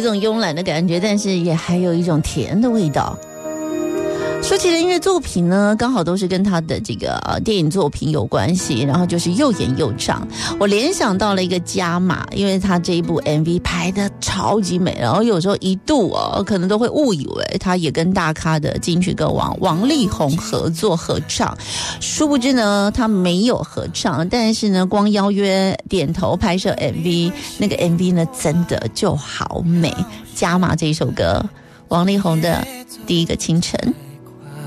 这种慵懒的感觉，但是也还有一种甜的味道。舒淇的音乐作品呢，刚好都是跟他的这个电影作品有关系，然后就是又演又唱。我联想到了一个加码，因为他这一部 MV 拍的超级美，然后有时候一度可能都会误以为他也跟大咖的金曲歌王王力宏合唱，殊不知呢他没有合唱，但是呢光邀约点头拍摄 MV， 那个 MV 呢真的就好美。加码这一首歌，王力宏的第一个清晨。